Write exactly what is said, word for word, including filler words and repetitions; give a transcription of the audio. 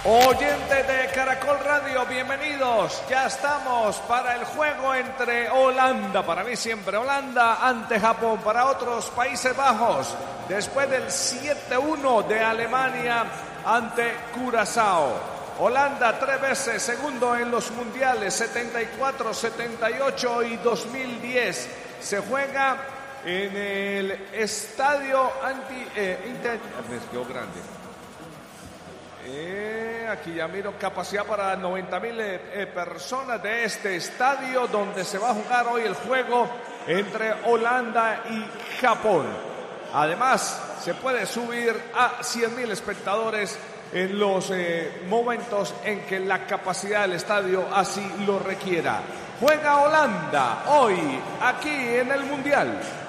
Oyentes de Caracol Radio, bienvenidos. Ya estamos para el juego entre Holanda, para mí siempre Holanda, ante Japón, para otros Países Bajos, después del siete uno de Alemania ante Curazao. Holanda tres veces segundo en los mundiales, setenta y cuatro, setenta y ocho y dos mil diez. Se juega en el estadio anti... Eh, inter... Me quedó grande. Eh, aquí ya miro capacidad para noventa mil eh, personas de este estadio donde se va a jugar hoy el juego entre Holanda y Japón. Además, se puede subir a cien mil espectadores en los eh, momentos en que la capacidad del estadio así lo requiera. Juega Holanda hoy aquí en el Mundial.